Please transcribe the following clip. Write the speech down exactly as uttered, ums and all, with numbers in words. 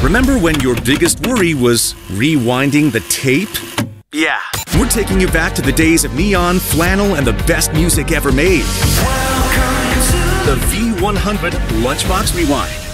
Remember when your biggest worry was rewinding the tape? Yeah, we're taking you back to the days of neon, flannel, and the best music ever made. The V one hundred Lunchbox Rewind.